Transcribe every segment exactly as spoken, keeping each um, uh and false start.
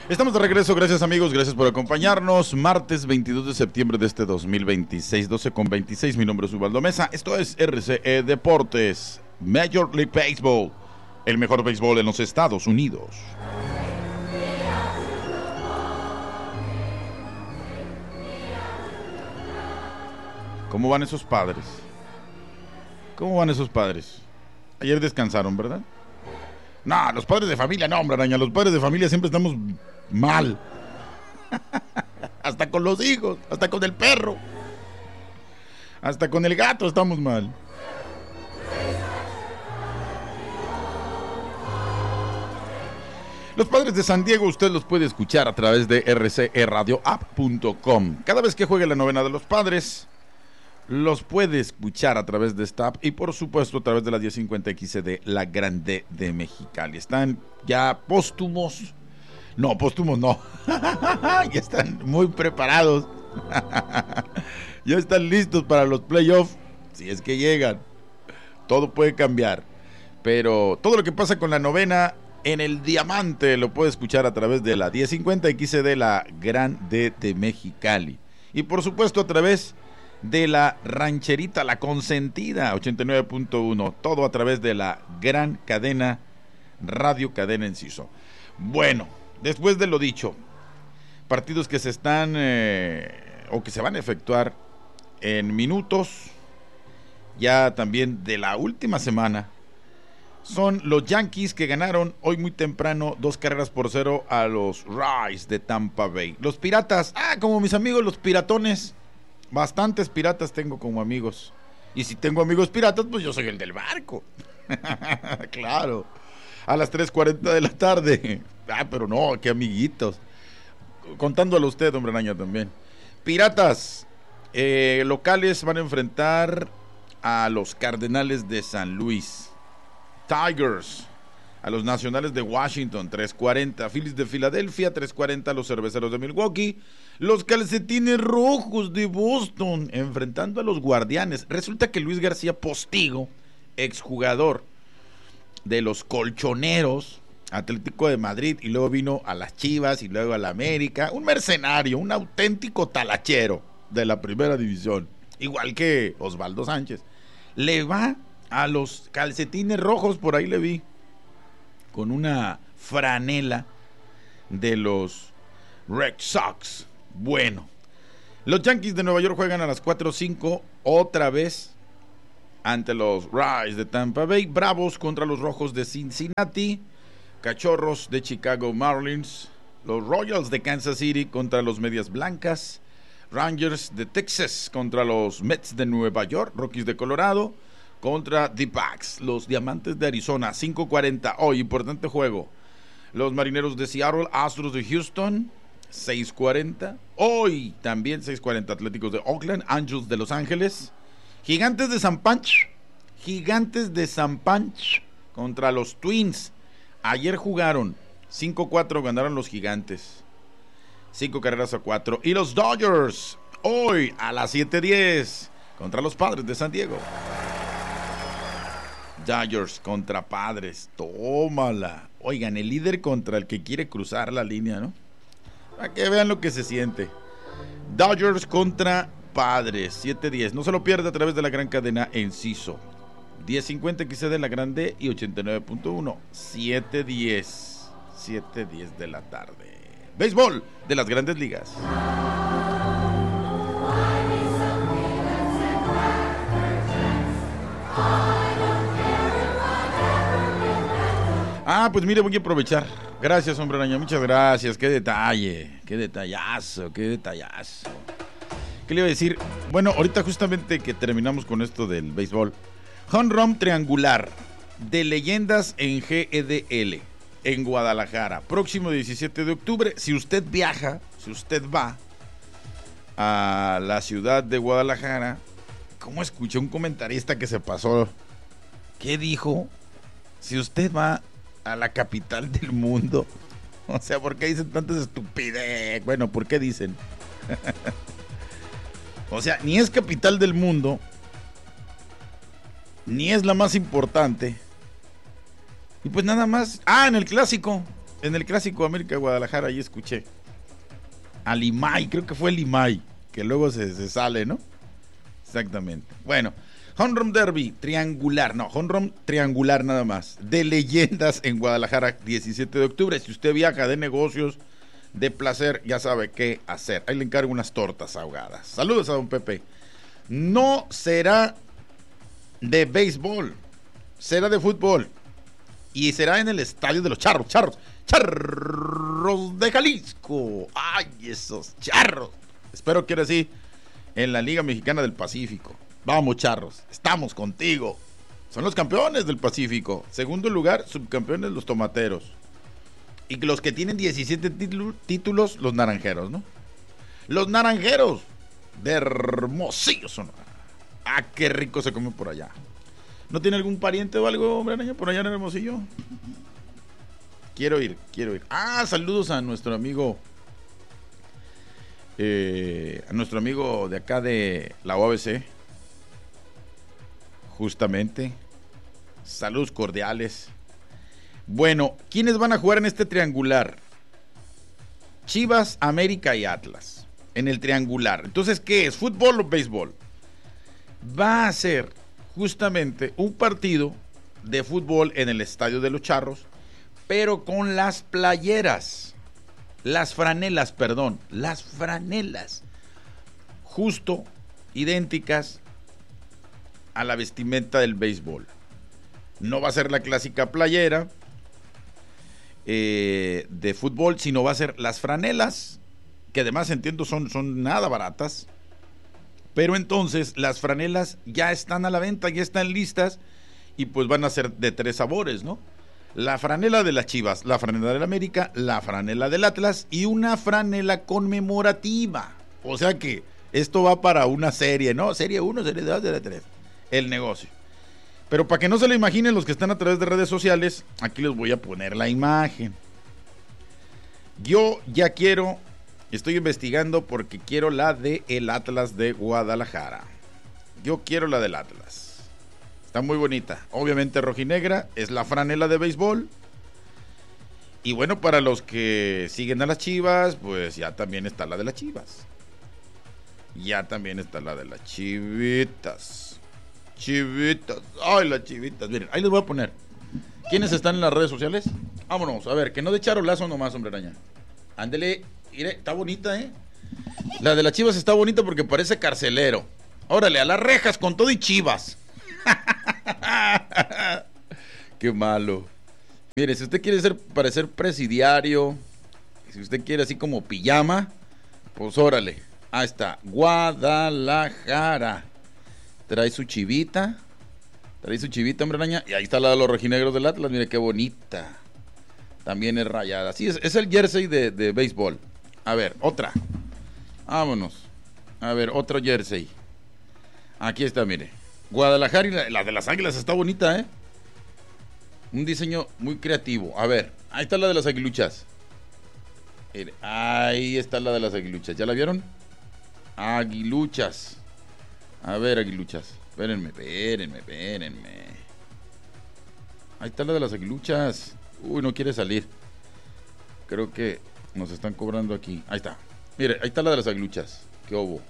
Estamos de regreso, gracias amigos, gracias por acompañarnos. Martes veintidós de septiembre de este dos mil veintiséis, doce con veintiséis. Mi nombre es Ubaldo Mesa. Esto es R C E Deportes, Major League Baseball, el mejor béisbol en los Estados Unidos. ¿Cómo van esos padres? ¿Cómo van esos padres? Ayer descansaron, ¿verdad? No, los padres de familia, no, hombre, araña. Los padres de familia siempre estamos mal. Hasta con los hijos, hasta con el perro. Hasta con el gato estamos mal. Los Padres de San Diego usted los puede escuchar a través de r c e radio app punto com. Cada vez que juegue la novena de los Padres, los puede escuchar a través de esta app y por supuesto a través de la diez cincuenta X C D, la Grande de Mexicali. Están ya póstumos. No, póstumos no. Ya están muy preparados. Ya están listos para los playoffs. Si es que llegan. Todo puede cambiar. Pero todo lo que pasa con la novena en el Diamante lo puede escuchar a través de la diez cincuenta X C D, la Grande de Mexicali. Y por supuesto a través de la rancherita, la consentida, ochenta y nueve punto uno, todo a través de la gran cadena, Radio Cadena Enciso. Bueno, después de lo dicho, partidos que se están, eh, o que se van a efectuar en minutos, ya también de la última semana, son los Yankees que ganaron hoy muy temprano, dos carreras por cero a los Rays de Tampa Bay. Los Piratas, ah, como mis amigos los piratones, bastantes piratas tengo como amigos. Y si tengo amigos piratas, pues yo soy el del barco. Claro. A las tres cuarenta de la tarde. Ah, pero no, qué amiguitos. Contándole a usted, hombre araña, también. Piratas eh, locales van a enfrentar a los Cardenales de San Luis. Tigers a los Nacionales de Washington, tres cuarenta. Phillies de Filadelfia, tres cuarenta. Los Cerveceros de Milwaukee. Los Calcetines Rojos de Boston enfrentando a los Guardianes. Resulta que Luis García Postigo, exjugador de los Colchoneros, Atlético de Madrid, y luego vino a las Chivas y luego a la América, un mercenario, un auténtico talachero de la primera división, igual que Osvaldo Sánchez, le va a los Calcetines Rojos, por ahí le vi, con una franela de los Red Sox. Bueno, los Yankees de Nueva York juegan a las cuatro cinco otra vez ante los Rays de Tampa Bay. Bravos contra los Rojos de Cincinnati. Cachorros de Chicago Marlins. Los Royals de Kansas City contra los Medias Blancas. Rangers de Texas contra los Mets de Nueva York. Rockies de Colorado contra D-Backs, los Diamantes de Arizona. Cinco cuarenta hoy, importante juego. Los Marineros de Seattle, Astros de Houston, seis cuarenta. Hoy también seis cuarenta, Atléticos de Oakland, Angels de Los Ángeles. Gigantes de San Pancho, Gigantes de San Pancho contra los Twins. Ayer jugaron cinco cuatro, ganaron los Gigantes. cinco carreras a cuatro. Y los Dodgers, hoy a las siete diez, contra los Padres de San Diego. Dodgers contra Padres, tómala. Oigan, el líder contra el que quiere cruzar la línea, ¿no? Para que vean lo que se siente. Dodgers contra Padres, siete diez. No se lo pierda a través de la gran cadena Enciso. diez cincuenta X C D la Grande y ochenta y nueve punto uno. siete diez. siete diez de la tarde. Béisbol de las Grandes Ligas. Ah, pues mire, voy a aprovechar. Gracias, hombre araña, muchas gracias. Qué detalle, qué detallazo, qué detallazo. ¿Qué le iba a decir? Bueno, ahorita justamente que terminamos con esto del béisbol. Home run triangular de leyendas en G E D L en Guadalajara. Próximo diecisiete de octubre. Si usted viaja, si usted va a la ciudad de Guadalajara, ¿cómo escuché un comentarista que se pasó? ¿Qué dijo? Si usted va a la capital del mundo, o sea, ¿por qué dicen tantas estupidez? Bueno, ¿por qué dicen? O sea, ni es capital del mundo, ni es la más importante. Y pues nada más. Ah, en el clásico. en el Clásico América de Guadalajara, ahí escuché a Limay, creo que fue Limay, que luego se, se sale, ¿no? Exactamente. Bueno, Home Run Derby, triangular, no, Home Run triangular nada más, de leyendas en Guadalajara, diecisiete de octubre. Si usted viaja de negocios, de placer, ya sabe qué hacer. Ahí le encargo unas tortas ahogadas. Saludos a don Pepe. No será de béisbol, será de fútbol. Y será en el estadio de los Charros, Charros, Charros de Jalisco. ¡Ay, esos Charros! Espero que ahora sí, en la Liga Mexicana del Pacífico. Vamos, Charros, estamos contigo. Son los campeones del Pacífico. Segundo lugar, subcampeones los Tomateros. Y los que tienen diecisiete títulos, los Naranjeros, ¿no? Los Naranjeros de Hermosillo, Sonora. Ah, qué rico se come por allá. ¿No tiene algún pariente o algo, hombre araña, por allá en Hermosillo? Quiero ir, quiero ir. Ah, saludos a nuestro amigo, eh, a nuestro amigo de acá de la U A B C. Justamente. Saludos cordiales. Bueno, ¿quiénes van a jugar en este triangular? Chivas, América y Atlas. En el triangular. Entonces, ¿qué es? ¿Fútbol o béisbol? Va a ser justamente un partido de fútbol en el estadio de los Charros, pero con las playeras, las franelas, perdón, las franelas, justo idénticas a la vestimenta del béisbol. No va a ser la clásica playera eh, de fútbol, sino va a ser las franelas, que además entiendo son, son nada baratas. Pero entonces las franelas ya están a la venta, ya están listas y pues van a ser de tres sabores, ¿no? La franela de las Chivas, la franela del América, la franela del Atlas y una franela conmemorativa. O sea que esto va para una serie, ¿no? Serie uno, serie dos, serie tres. El negocio. Pero para que no se lo imaginen los que están a través de redes sociales, aquí les voy a poner la imagen. Yo ya quiero... Estoy investigando porque quiero la de el Atlas de Guadalajara. Yo quiero la del Atlas. Está muy bonita. Obviamente rojinegra. Es la franela de béisbol. Y bueno, para los que siguen a las Chivas, pues ya también está la de las Chivas. Ya también está la de las Chivitas. Chivitas. Ay, las Chivitas. Miren, ahí les voy a poner. ¿Quiénes están en las redes sociales? Vámonos. A ver, que no de charolazo nomás, hombre araña. Ándele. Mire, está bonita, ¿eh? La de las Chivas está bonita porque parece carcelero. Órale, a las rejas con todo y Chivas. Qué malo. Mire, si usted quiere ser, parecer presidiario, si usted quiere así como pijama, pues órale. Ahí está, Guadalajara. Trae su chivita. Trae su chivita, hombre araña. Y ahí está la de los rojinegros del Atlas. Mire qué bonita. También es rayada. Sí, es, es el jersey de, de béisbol. A ver, otra. Vámonos. A ver, otro jersey. Aquí está, mire. Guadalajara y la, la de las águilas está bonita, ¿eh? Un diseño muy creativo. A ver, ahí está la de las aguiluchas. Mire, ahí está la de las aguiluchas. ¿Ya la vieron? Aguiluchas. A ver, aguiluchas. Espérenme, espérenme, espérenme. Ahí está la de las aguiluchas. Uy, no quiere salir. Creo que nos están cobrando aquí. Ahí está. Mire, ahí está la de las aguiluchas. ¿Qué hubo?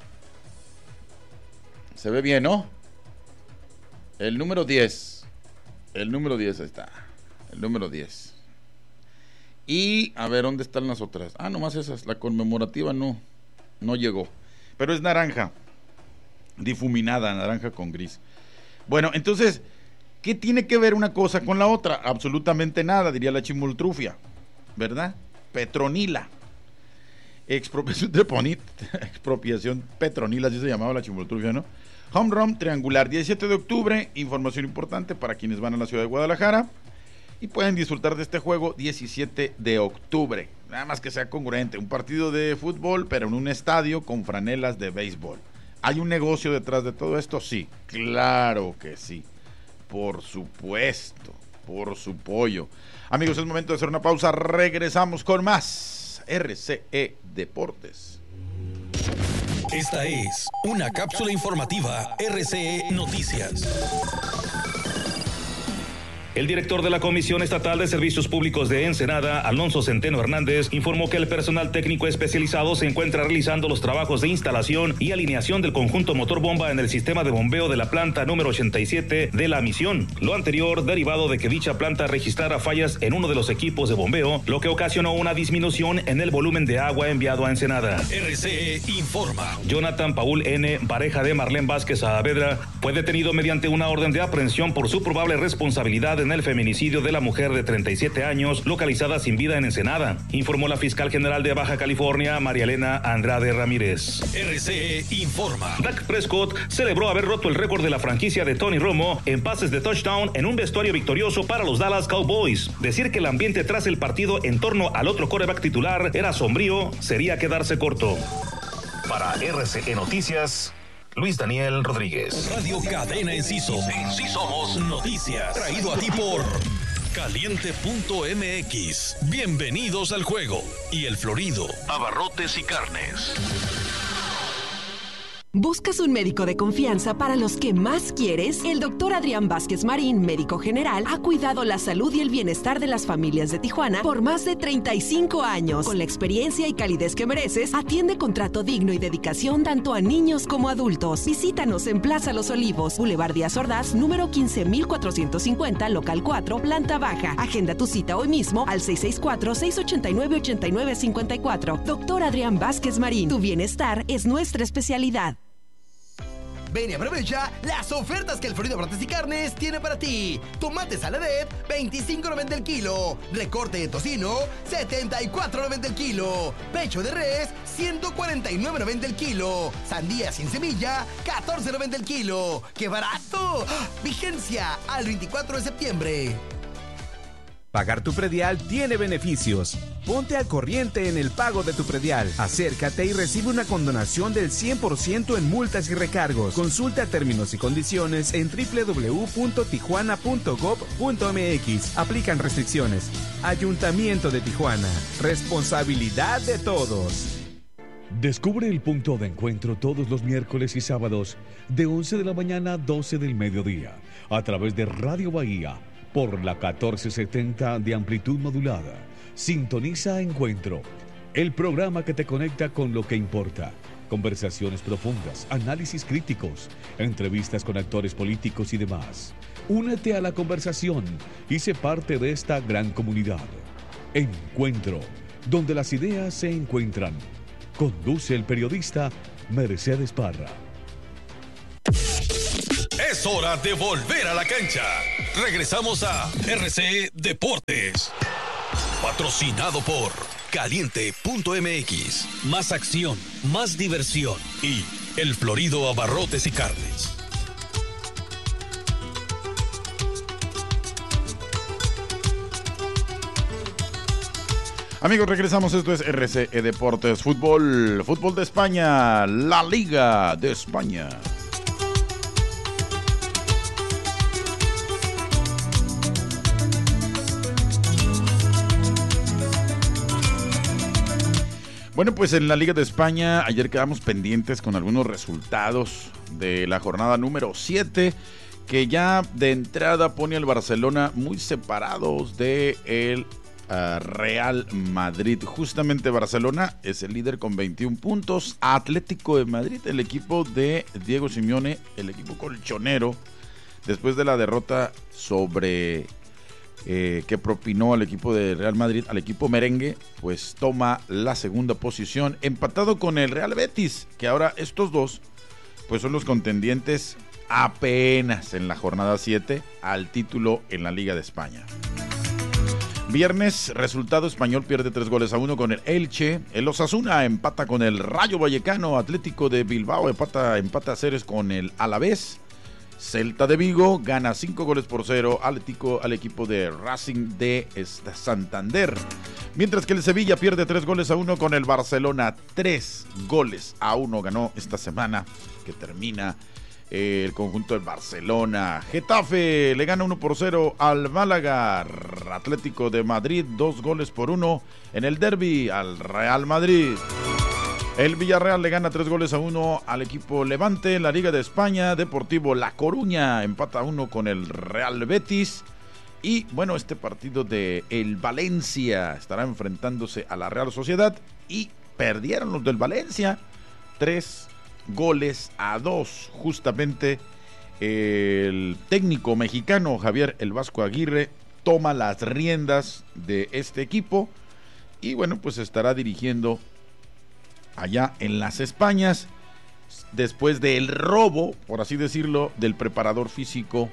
Se ve bien, ¿no? El número diez. El número diez, ahí está. El número diez. Y, a ver, ¿dónde están las otras? Ah, nomás esas. La conmemorativa no. No llegó. Pero es naranja. Difuminada, naranja con gris. Bueno, entonces... ¿qué tiene que ver una cosa con la otra? Absolutamente nada, diría la chimoltrufia, ¿verdad? Petronila. Expropiación, expropiación Petronila, así se llamaba la chimoltrufia, ¿no? Home Run triangular, diecisiete de octubre, información importante para quienes van a la ciudad de Guadalajara y pueden disfrutar de este juego diecisiete de octubre. Nada más que sea congruente, un partido de fútbol, pero en un estadio con franelas de béisbol. ¿Hay un negocio detrás de todo esto? Sí, claro que sí. Por supuesto, por su pollo. Amigos, es momento de hacer una pausa. Regresamos con más R C E Deportes. Esta es una cápsula informativa R C E Noticias. El director de la Comisión Estatal de Servicios Públicos de Ensenada, Alonso Centeno Hernández, informó que el personal técnico especializado se encuentra realizando los trabajos de instalación y alineación del conjunto motor bomba en el sistema de bombeo de la planta número ochenta y siete de la misión. Lo anterior derivado de que dicha planta registrara fallas en uno de los equipos de bombeo, lo que ocasionó una disminución en el volumen de agua enviado a Ensenada. R C E informa. Jonathan Paul N., pareja de Marlene Vázquez Saavedra, fue detenido mediante una orden de aprehensión por su probable responsabilidad en el feminicidio de la mujer de treinta y siete años, localizada sin vida en Ensenada, informó la fiscal general de Baja California, María Elena Andrade Ramírez. R C E informa. Dak Prescott celebró haber roto el récord de la franquicia de Tony Romo en pases de touchdown en un vestuario victorioso para los Dallas Cowboys. Decir que el ambiente tras el partido en torno al otro quarterback titular era sombrío sería quedarse corto. Para R C E Noticias, Luis Daniel Rodríguez. Radio Cadena Enciso. Sí somos noticias. Traído a ti por Caliente punto M X. Bienvenidos al juego. Y el Florido. Abarrotes y carnes. ¿Buscas un médico de confianza para los que más quieres? El doctor Adrián Vázquez Marín, médico general, ha cuidado la salud y el bienestar de las familias de Tijuana por más de treinta y cinco años. Con la experiencia y calidez que mereces, atiende con trato digno y dedicación tanto a niños como adultos. Visítanos en Plaza Los Olivos, Boulevard Díaz Ordaz, número quince mil cuatrocientos cincuenta, local cuatro, planta baja. Agenda tu cita hoy mismo al seis seis cuatro, seis ocho nueve, ocho nueve cinco cuatro. Doctor Adrián Vázquez Marín, tu bienestar es nuestra especialidad. Ven y aprovecha las ofertas que el Florido Abarrotes y Carnes tiene para ti. Tomate saladet, veinticinco noventa el kilo. Recorte de tocino, setenta y cuatro noventa el kilo. Pecho de res, ciento cuarenta y nueve noventa el kilo. Sandía sin semilla, catorce noventa el kilo. ¡Qué barato! Vigencia al veinticuatro de septiembre. Pagar tu predial tiene beneficios. Ponte al corriente en el pago de tu predial. Acércate y recibe una condonación del cien por ciento en multas y recargos. Consulta términos y condiciones en doble u doble u doble u punto tijuana punto gob punto m x. Aplican restricciones. Ayuntamiento de Tijuana. Responsabilidad de todos. Descubre el punto de encuentro todos los miércoles y sábados de once de la mañana a doce del mediodía a través de Radio Bahía por la catorce setenta de amplitud modulada. Sintoniza Encuentro, el programa que te conecta con lo que importa. Conversaciones profundas, análisis críticos, entrevistas con actores políticos y demás. Únete a la conversación y sé parte de esta gran comunidad. Encuentro, donde las ideas se encuentran. Conduce el periodista Mercedes Parra. Es hora de volver a la cancha. Regresamos a R C E Deportes. Patrocinado por Caliente punto M X. Más acción, más diversión. Y el Florido Abarrotes y Carnes. Amigos, regresamos. Esto es R C E Deportes. Fútbol, fútbol de España, la Liga de España. Bueno, pues en la Liga de España ayer quedamos pendientes con algunos resultados de la jornada número siete, que ya de entrada pone al Barcelona muy separados de el uh, Real Madrid. Justamente Barcelona es el líder con veintiún puntos. Atlético de Madrid, el equipo de Diego Simeone, el equipo colchonero, después de la derrota sobre... Eh, que propinó al equipo de Real Madrid, al equipo merengue, pues toma la segunda posición, empatado con el Real Betis, que ahora estos dos pues son los contendientes apenas en la jornada siete al título en la Liga de España. Viernes, resultado: Español pierde tres goles a uno con el Elche. El Osasuna empata con el Rayo Vallecano. Atlético de Bilbao empata, empata a ceros con el Alavés. Celta de Vigo gana cinco goles por cero al, etico, al equipo de Racing de Santander. Mientras que el Sevilla pierde tres goles a uno con el Barcelona. tres goles a uno ganó esta semana que termina eh, el conjunto del Barcelona. Getafe le gana uno por cero al Málaga. Atlético de Madrid dos goles por uno en el derbi al Real Madrid. El Villarreal le gana tres goles a uno al equipo Levante. En la Liga de España, Deportivo La Coruña empata a uno con el Real Betis. Y bueno, este partido de el Valencia estará enfrentándose a la Real Sociedad y perdieron los del Valencia tres goles a dos. Justamente el técnico mexicano Javier El Vasco Aguirre toma las riendas de este equipo y bueno, pues estará dirigiendo allá en las Españas después del robo, por así decirlo, del preparador físico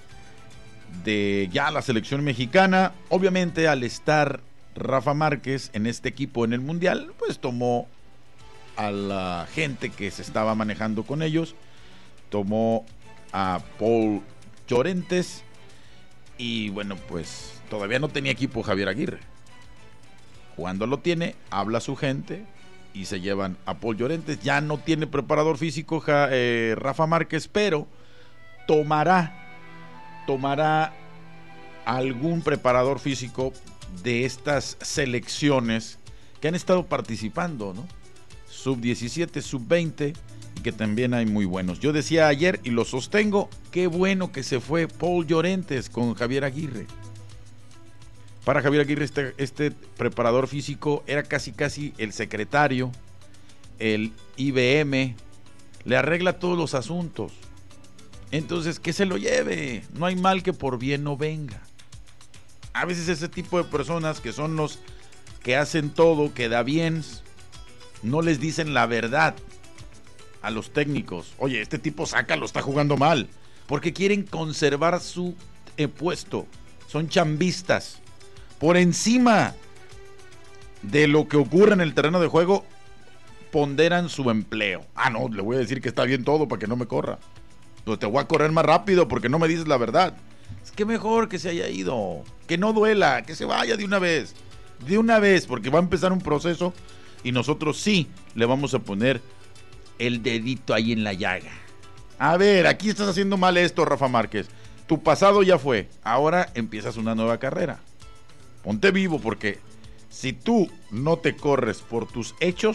de ya la selección mexicana. Obviamente, al estar Rafa Márquez en este equipo en el Mundial, pues tomó a la gente que se estaba manejando con ellos, tomó a Paul Llorentes y bueno, pues todavía no tenía equipo Javier Aguirre. Cuando lo tiene, habla a su gente y se llevan a Paul Llorentes. Ya no tiene preparador físico ja, eh, Rafa Márquez, pero tomará tomará algún preparador físico de estas selecciones que han estado participando, ¿no? sub diecisiete, sub veinte, y que también hay muy buenos. Yo decía ayer y lo sostengo, qué bueno que se fue Paul Llorentes con Javier Aguirre. Para Javier Aguirre este, este preparador físico era casi casi el secretario, el I B M, le arregla todos los asuntos. Entonces, que se lo lleve. No hay mal que por bien no venga. A veces ese tipo de personas que son los que hacen todo, que da bien, no les dicen la verdad a los técnicos. Oye, este tipo sácalo, está jugando mal. Porque quieren conservar su eh, puesto. Son chambistas. Por encima de lo que ocurre en el terreno de juego, ponderan su empleo. Ah, no, le voy a decir que está bien todo para que no me corra. Pues te voy a correr más rápido porque no me dices la verdad. Es que mejor que se haya ido, que no duela, que se vaya de una vez, de una vez, porque va a empezar un proceso y nosotros sí le vamos a poner el dedito ahí en la llaga. A ver, aquí estás haciendo mal esto, Rafa Márquez. Tu pasado ya fue, ahora empiezas una nueva carrera. Ponte vivo, porque si tú no te corres por tus hechos,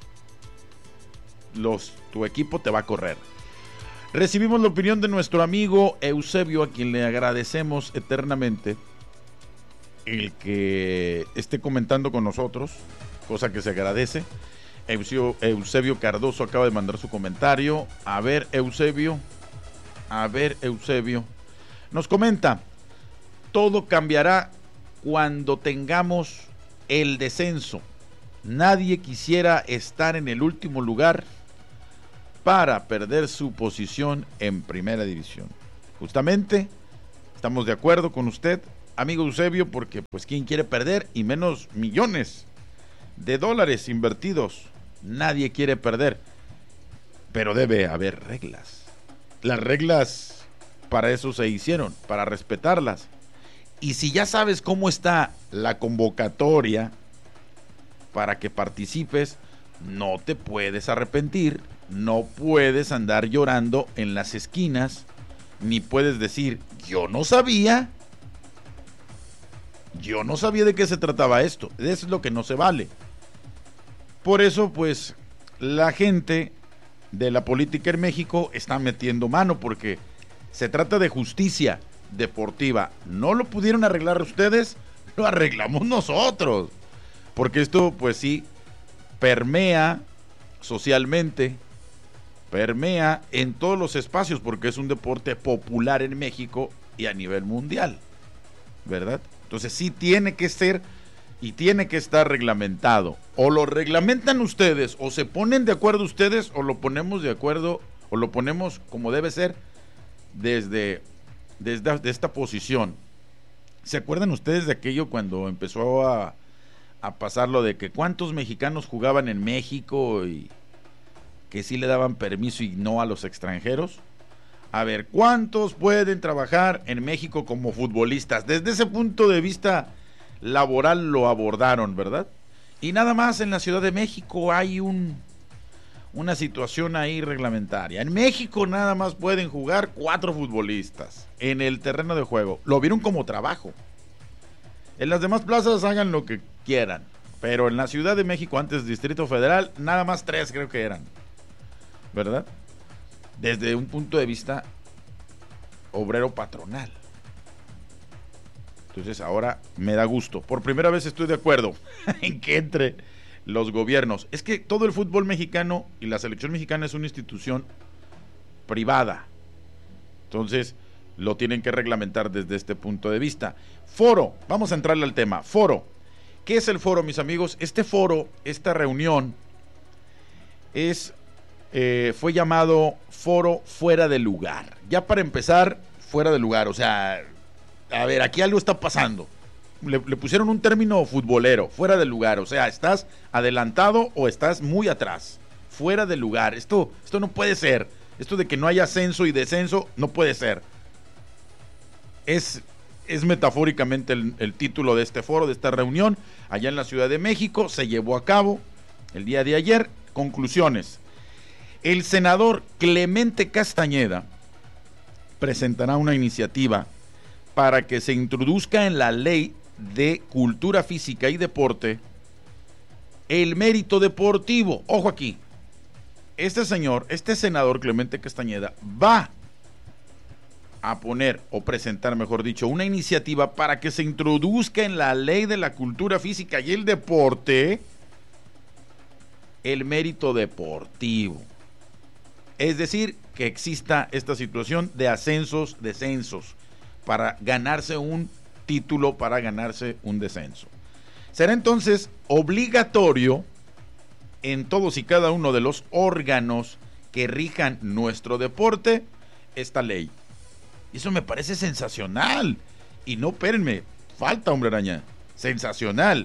los, tu equipo te va a correr. Recibimos la opinión de nuestro amigo Eusebio, a quien le agradecemos eternamente el que esté comentando con nosotros, cosa que se agradece. Eusebio, Eusebio Cardoso acaba de mandar su comentario. A ver, Eusebio, a ver, Eusebio, nos comenta: todo cambiará cuando tengamos el descenso. Nadie quisiera estar en el último lugar para perder su posición en primera división. Justamente, estamos de acuerdo con usted, amigo Eusebio, porque pues quién quiere perder, y menos millones de dólares invertidos. Nadie quiere perder, pero debe haber reglas. Las reglas para eso se hicieron, para respetarlas. Y si ya sabes cómo está la convocatoria para que participes, no te puedes arrepentir. No puedes andar llorando en las esquinas, ni puedes decir, yo no sabía, yo no sabía de qué se trataba esto. Eso es lo que no se vale. Por eso, pues, la gente de la política en México está metiendo mano, porque se trata de justicia deportiva. No lo pudieron arreglar ustedes, lo arreglamos nosotros. Porque esto, pues sí, permea socialmente, permea en todos los espacios, porque es un deporte popular en México y a nivel mundial, ¿verdad? Entonces sí tiene que ser y tiene que estar reglamentado. O lo reglamentan ustedes, o se ponen de acuerdo ustedes, o lo ponemos de acuerdo, o lo ponemos como debe ser desde, desde, desde esta posición. ¿Se acuerdan ustedes de aquello cuando empezó a, a pasar lo de que cuántos mexicanos jugaban en México y que sí le daban permiso y no a los extranjeros? A ver, ¿cuántos pueden trabajar en México como futbolistas? Desde ese punto de vista laboral lo abordaron, ¿verdad? Y nada más en la Ciudad de México hay un, una situación ahí reglamentaria. En México nada más pueden jugar cuatro futbolistas en el terreno de juego. Lo vieron como trabajo. En las demás plazas hagan lo que quieran, pero en la Ciudad de México, antes Distrito Federal, nada más tres creo que eran, ¿verdad? Desde un punto de vista obrero patronal. Entonces ahora me da gusto. Por primera vez estoy de acuerdo en que entre los gobiernos. Es que todo el fútbol mexicano y la selección mexicana es una institución privada. Entonces lo tienen que reglamentar desde este punto de vista. Foro, vamos a entrarle al tema. Foro. ¿Qué es el foro, mis amigos? Este foro, esta reunión, es eh, fue llamado Foro Fuera de Lugar. Ya para empezar, fuera de lugar. O sea, a ver, aquí algo está pasando. Le, le pusieron un término futbolero, fuera de lugar. O sea, estás adelantado o estás muy atrás. Fuera de lugar. Esto, esto no puede ser. Esto de que no haya ascenso y descenso, no puede ser. Es... Es metafóricamente el, el título de este foro, de esta reunión, allá en la Ciudad de México, se llevó a cabo el día de ayer. Conclusiones. El senador Clemente Castañeda presentará una iniciativa para que se introduzca en la Ley de Cultura Física y Deporte el mérito deportivo. Ojo aquí, este señor, este senador Clemente Castañeda va a poner, o presentar mejor dicho, una iniciativa para que se introduzca en la Ley de la Cultura Física y el Deporte el mérito deportivo. Es decir, que exista esta situación de ascensos, descensos, para ganarse un título, para ganarse un descenso. Será entonces obligatorio en todos y cada uno de los órganos que rijan nuestro deporte esta ley. Y eso me parece sensacional. Y no, espérenme, falta, hombre araña. Sensacional.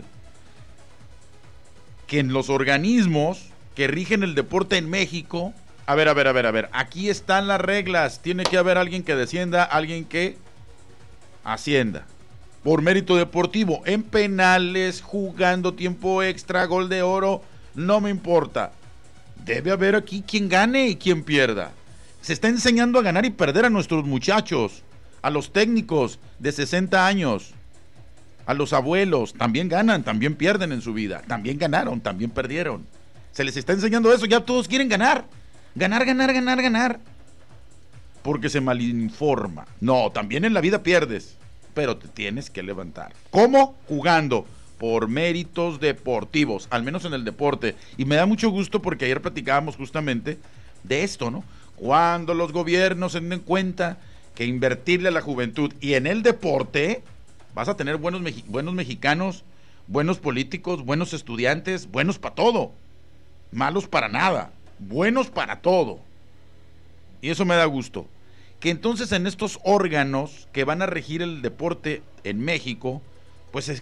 Que en los organismos que rigen el deporte en México, a ver, a ver, a ver, a ver, aquí están las reglas. Tiene que haber alguien que descienda, alguien que ascienda. Por mérito deportivo, en penales, jugando tiempo extra, gol de oro, no me importa. Debe haber aquí quien gane y quien pierda. Se está enseñando a ganar y perder a nuestros muchachos, a los técnicos de sesenta años, a los abuelos. También ganan, también pierden en su vida. También ganaron, también perdieron. Se les está enseñando eso, ya todos quieren ganar. Ganar, ganar, ganar, ganar. Porque se malinforma. No, también en la vida pierdes, pero te tienes que levantar. ¿Cómo? Jugando. Por méritos deportivos, al menos en el deporte. Y me da mucho gusto porque ayer platicábamos justamente de esto, ¿no? Cuando los gobiernos se den cuenta que invertirle a la juventud y en el deporte, vas a tener buenos, mexi- buenos mexicanos, buenos políticos, buenos estudiantes, buenos para todo, malos para nada, buenos para todo. Y eso me da gusto. Que entonces en estos órganos que van a regir el deporte en México, pues